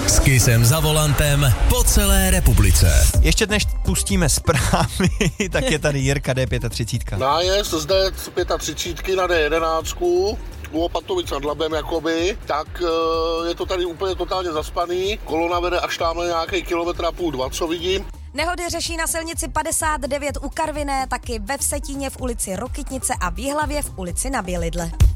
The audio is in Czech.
S Kissem za volantem po celé republice. Ještě než pustíme zprávy, tak je tady Jirka D35. Nájezd zde 35 na D11 u Opatovic nad Labem jakoby, tak je to tady úplně totálně zaspaný. Kolona vede až tamhle nějaký kilometr a půl, 2, co vidím. Nehody řeší na silnici 59 u Karviné, taky ve Vsetíně v ulici Rokytnice a v Jihlavě v ulici Na Bělidle.